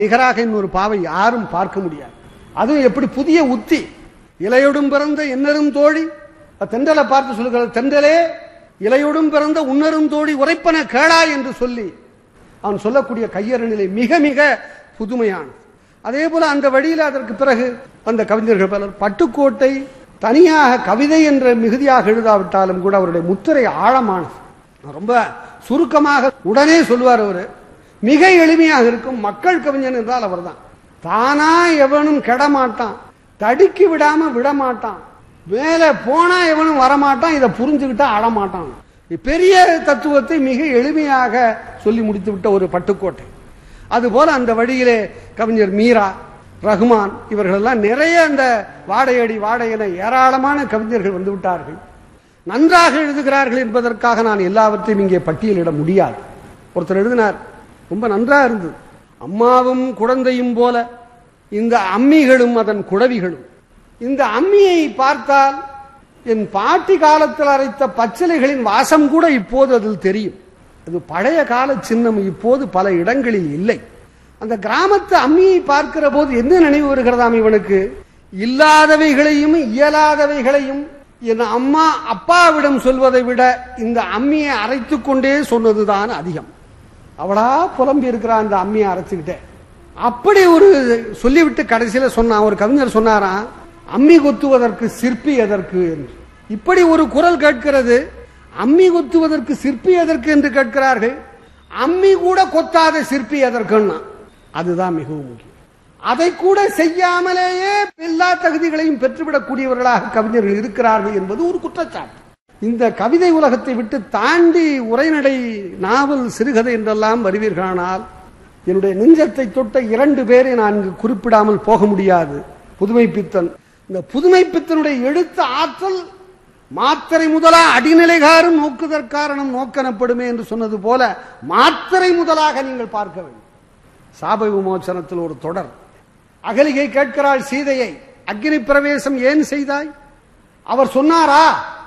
நிகராக இன்னொரு பாவை யாரும் பார்க்க முடியாது. அதுவும் எப்படி புதிய உத்தி, இலையோடும் பிறந்த இன்னரும் தோழி. தென்றலை பார்த்து சொல்லுகிறது, தென்றலே இலையோடும் பிறந்த உன்னரும் தோழி உரைப்பன கேளா என்று சொல்லி அவன் சொல்லக்கூடிய கையறு நிலை மிக மிக புதுமையானது. அதே போல அந்த வழியில் அதற்கு பிறகு வந்த கவிஞர்கள் பலர் பட்டுக்கோட்டை தனியாக கவிதை என்ற மிகுதியாக எழுதாவிட்டாலும் கூட அவருடைய முத்திரை ஆழமானது. ரொம்ப சுருக்கமாக உடனே சொல்வார். அவர் மிக எளிமையாக இருக்கும். மக்கள் கவிஞன் என்றால் அவர் தான். தானா எவனும் கெடமாட்டான், தடுக்கி விடாம விடமாட்டான், மேல போனா எவனும் வரமாட்டான், இதை புரிஞ்சுக்கிட்டா அழமாட்டான். பெரிய தத்துவத்தை மிக எளிமையாக சொல்லி முடித்து விட்ட ஒரு பட்டுக்கோட்டை. அதுபோல அந்த வழியிலே கவிஞர் மீரா, ரஹ்மான் இவர்களெல்லாம் நிறைய அந்த வாடையடி வாடையென ஏராளமான கவிஞர்கள் வந்து விட்டார்கள். நன்றாக எழுதுகிறார்கள் என்பதற்காக நான் எல்லாவற்றையும் இங்கே பட்டியலிட முடியாது. ஒருத்தர் எழுதினார், ரொம்ப நன்றாக இருந்தது. அம்மாவும் குழந்தையும் போல இந்த அம்மிகளும் அதன் குழவிகளும். இந்த அம்மியை பார்த்தால் என் பாட்டி காலத்தில் அரைத்த பச்சிலைகளின் வாசம் கூட இப்போது அதில் தெரியும். அது பழைய கால சின்னம், இப்போது பல இடங்களில் இல்லை. அந்த கிராமத்து அம்மியை பார்க்கிற போது என்ன நினைவு வருகிறதாம் இவனுக்கு? இல்லாதவைகளையும் இயலாதவைகளையும் என் அம்மா அப்பாவிடம் சொல்வதை விட இந்த அம்மியை அரைத்து கொண்டே சொன்னதுதான் அதிகம். அவளா புலம்பி இருக்கிறான் அந்த அம்மியை அரைச்சுக்கிட்டே. அப்படி ஒரு சொல்லிவிட்டு கடைசியில சொன்னான், ஒரு கவிஞர் சொன்னாராம், அம்மி கொத்துவதற்கு சிற்பி எதற்கு என்று. இப்படி ஒரு குரல் கேட்கிறது. அம்மி கொத்துவதற்கு சிற்பி எதற்கு என்று கேட்கிறார்கள். அம்மி கூட கொத்தாத சிற்பி எதற்குன்னா அதுதான் மிகவும் முக்கியம். அதை கூட செய்யாமலேயே எல்லா தகுதிகளையும் பெற்றுவிடக்கூடியவர்களாக கவிஞர்கள் இருக்கிறார்கள் என்பது ஒரு குற்றச்சாட்டு. இந்த கவிதை உலகத்தை விட்டு தாண்டி உரைநடை, நாவல், சிறுகதை என்றெல்லாம் வருவீர்களானால் என்னுடைய நெஞ்சத்தை தொட்ட 2 பேரை நான் இங்கு குறிப்பிடாமல் போக முடியாது. புதுமைப்பித்தன். இந்த புதுமைப்பித்தனுடைய எழுத்து ஆற்றல் மாத்திரை முதலா அடிநிலைகாரும் நோக்குதற்காரணம் நோக்கனப்படுமே என்று சொன்னது போல மாத்திரை முதலாக நீங்கள் பார்க்க வேண்டும். சாப விமோசனத்தில் ஒரு தொடர். அகலிகை கேட்கிறாள் சீதையை, அக்னி பிரவேசம் ஏன் செய்தாய்? அவர் சொன்னாரா?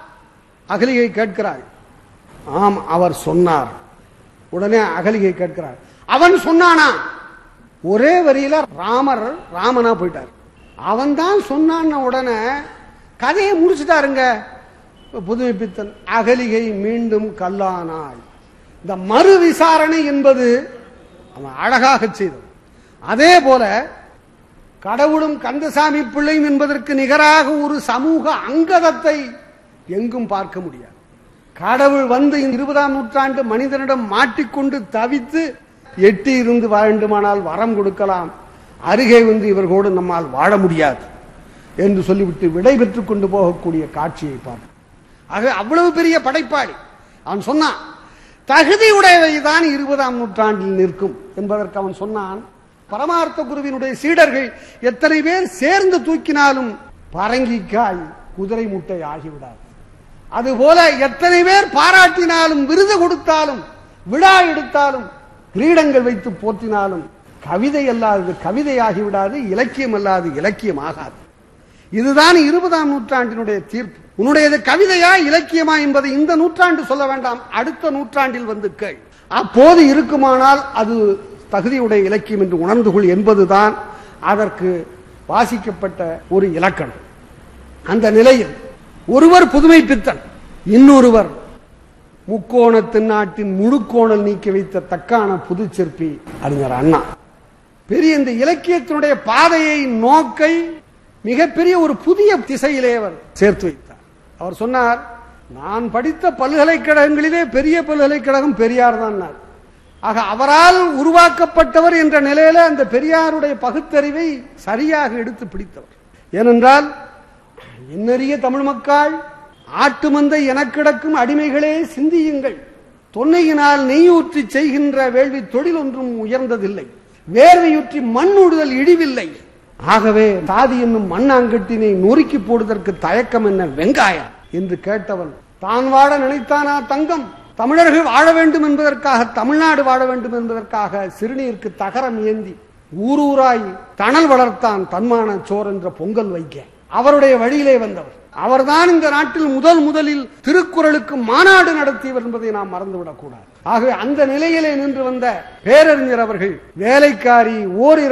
அகலிகை கேட்கிறாள். ஆம், அவர் சொன்னார். உடனே அகலிகை கேட்கிறார், அவன் சொன்னானா? ஒரே வரியில ராமனா போயிட்டார். அவன் தான் சொன்னான். உடனே கதையை முடிச்சுட்டாருங்க புதுமைப்பித்தன். அகலிகை மீண்டும் கல்லானாள். இந்த மறு விசாரணை என்பது அவன் அழகாக செய்தது. அதே போல கடவுளும் கந்தசாமி பிள்ளையும் என்பதற்கு நிகராக ஒரு சமூக அங்கதத்தை எங்கும் பார்க்க முடியாது. கடவுள் வந்து 20ஆம் நூற்றாண்டு மனிதனிடம் மாட்டிக்கொண்டு தவித்து எட்டி இருந்து வேண்டுமானால் வரம் கொடுக்கலாம், அருகே வந்து இவர்களோடு நம்மால் வாழ முடியாது என்று சொல்லிவிட்டு விடை பெற்றுக் கொண்டு போகக்கூடிய காட்சியை பார்க்க. ஆக அவ்வளவு பெரிய படைப்பாளி. அவன் சொன்னான், தகுதியுடையவைதான் 20ஆம் நூற்றாண்டில் நிற்கும் என்பதற்கு அவன் சொன்னான். பரமார்த்த குருவினுடைய சீடர்கள் எத்தனை பேர் சேர்ந்து தூக்கினாலும் பரங்கிக்காய் குதிரை முட்டை ஆகிவிடாது. அதுபோல எத்தனை பேர் பாராட்டினாலும் விருது கொடுத்தாலும் விழா எடுத்தாலும் கிரீடங்கள் வைத்து போற்றினாலும் கவிதை அல்லாதது கவிதை ஆகிவிடாது, இலக்கியம் அல்லாது இலக்கியம் ஆகாது. இதுதான் 20ஆம் நூற்றாண்டினுடைய தீர்ப்பு. உன்னுடையது கவிதையா இலக்கியமா என்பதை இந்த நூற்றாண்டு சொல்ல வேண்டாம், அடுத்த நூற்றாண்டில் வந்து கேள். அப்போது இருக்குமானால் அது தகுதியுடைய இலக்கியம் என்று உணர்ந்து கொள் என்பதுதான் அதற்கு வாசிக்கப்பட்ட ஒரு இலக்கணம். அந்த நிலையில் ஒருவர் புதுமைப்பித்தன், இன்னொருவர் முக்கோண தென்னாட்டின் முழுக்கோணல் நீக்கி வைத்த தக்கான புதுச்சிற்பி அறிஞர் அண்ணா. பெரிய இந்த இலக்கியத்தினுடைய பாதையை நோக்கை மிகப்பெரிய ஒரு புதிய திசையிலே அவர் சேர்த்து வைத்தார். அவர் சொன்னார், நான் படித்த பல்கலைக்கழகங்களிலே பெரிய பல்கலைக்கழகம் பெரியார் தான். ஆக அவரால் உருவாக்கப்பட்டவர் என்ற நிலையில அந்த பெரியாருடைய பகுத்தறிவை சரியாக எடுத்து பிடித்தவர். ஏனென்றால் என்னறிய தமிழ் மக்கள் ஆட்டு மந்தை எனக்கிடக்கும் அடிமைகளே சிந்தியுங்கள், தொன்னையினால் நெய்யூற்றி செய்கின்ற வேள்வி தொழில் ஒன்றும் உயர்ந்ததில்லை, வேர்வையுற்றி மண் ஊடுதல் இழிவில்லை, ஆகவே சாதி என்னும் மண்ணாங்கட்டினை நொறுக்கி போடுவதற்கு தயக்கம் என்ன வெங்காயம் என்று கேட்டவன் தான் வாழ நினைத்தானா தங்கம்? தமிழர்கள் வாழ வேண்டும் என்பதற்காக, தமிழ்நாடு வாழ வேண்டும் என்பதற்காக சிறுநீருக்கு தகரம் ஏந்தி ஊரூராய் தணல் வளர்த்தான் தன்மான சோர் என்ற பொங்கல் வைக்க அவருடைய வழியிலே வந்தவர். அவர்தான் இந்த நாட்டில் முதலில் திருக்குறளுக்கு மாநாடு நடத்தியவர் என்பதை நாம் மறந்துவிடக் கூடாது. ஆகவே அந்த நிலையிலே நின்று வந்த பேரறிஞர் அவர்கள் வேலைக்காரி ஓரிரு